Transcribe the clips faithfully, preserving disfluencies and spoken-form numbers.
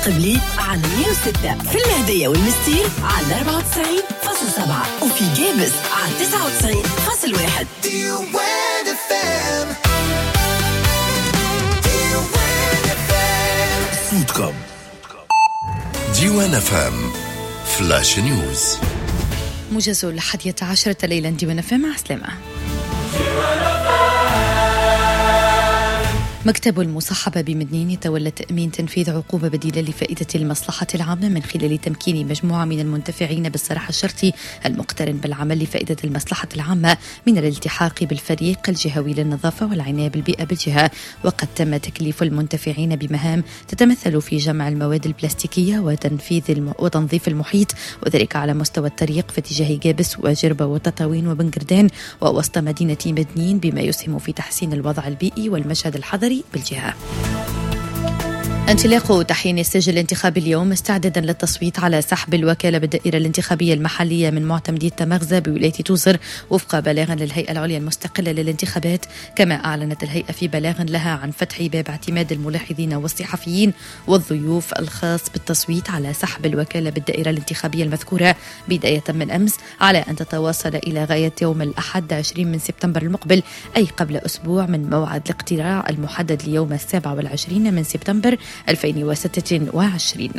قبلي على مية وستة، في الهدية والمستير على أربعة وتسعين فاصلة سبعة، وفي جابس على تسعة وتسعين فاصلة واحد. صوتكم ديوان فام فلاش نيوز. موجز الحادية عشرة ليلا. ديوان فام. مع سلامة. مكتب المصاحبة بمدنين يتولى تأمين تنفيذ عقوبة بديلة لفائدة المصلحة العامة من خلال تمكين مجموعة من المنتفعين بالصراح الشرطي المقترن بالعمل لفائدة المصلحة العامة من الالتحاق بالفريق الجهوي للنظافة والعناية بالبيئة بالجهة. وقد تم تكليف المنتفعين بمهام تتمثل في جمع المواد البلاستيكية وتنفيذ الم... وتنظيف المحيط، وذلك على مستوى الطريق في اتجاه جابس وجربة وتطاوين وبنقردان ووسط مدينة مدنين، بما يسهم في تحسين الوضع البيئي والمشهد الحضري بالجهة. انطلاق تحيين السجل الانتخابي اليوم استعدادا للتصويت على سحب الوكالة بالدائرة الانتخابية المحلية من معتمدية تمغزة بولاية توزر وفق بلاغ للهيئة العليا المستقلة للانتخابات. كما أعلنت الهيئة في بلاغ لها عن فتح باب اعتماد الملاحظين والصحفيين والضيوف الخاص بالتصويت على سحب الوكالة بالدائرة الانتخابية المذكورة بداية من أمس، على أن تتواصل إلى غاية يوم الأحد عشرين من سبتمبر المقبل، أي قبل أسبوع من موعد الاقتراع المحدد ليوم السابع والعشرين من سبتمبر ألفين وستة وعشرين.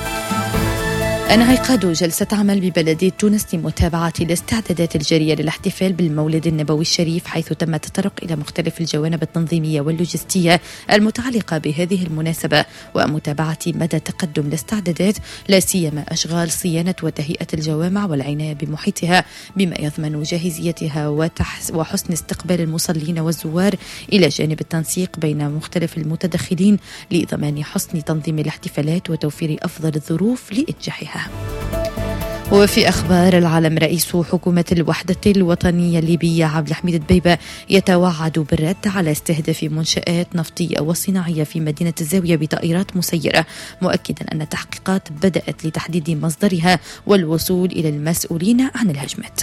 انعقاد جلسة عمل ببلدية تونس لمتابعة الاستعدادات الجارية للاحتفال بالمولد النبوي الشريف، حيث تم التطرق إلى مختلف الجوانب التنظيمية واللوجستية المتعلقة بهذه المناسبة ومتابعة مدى تقدم الاستعدادات، لا سيما أشغال صيانة وتهيئة الجوامع والعناية بمحيطها، بما يضمن جاهزيتها وحسن استقبال المصلين والزوار، إلى جانب التنسيق بين مختلف المتدخلين لضمان حسن تنظيم الاحتفالات وتوفير أفضل الظروف لإنجاحها. وفي أخبار العالم، رئيس حكومة الوحدة الوطنية الليبية عبد الحميد دبيبة يتوعد بالرد على استهداف منشآت نفطية وصناعية في مدينة الزاوية بطائرات مسيرة، مؤكدا أن التحقيقات بدأت لتحديد مصدرها والوصول إلى المسؤولين عن الهجمات.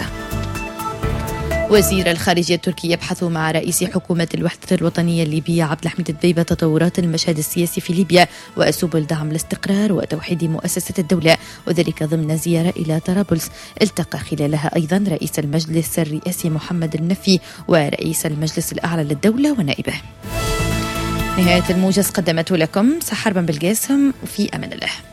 وزير الخارجية التركي يبحث مع رئيس حكومة الوحدة الوطنية الليبية عبد الحميد دبيبة تطورات المشهد السياسي في ليبيا وسبل دعم الاستقرار وتوحيد مؤسسة الدولة، وذلك ضمن زيارة إلى طرابلس التقى خلالها أيضا رئيس المجلس الرئاسي محمد النفي ورئيس المجلس الأعلى للدولة ونائبه. نهاية الموجز قدمته لكم سحر بن بالقاسم، وفي أمان الله.